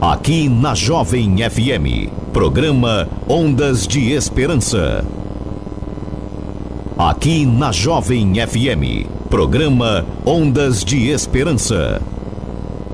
Aqui na Jovem FM, programa Ondas de Esperança. Aqui na Jovem FM, programa Ondas de Esperança.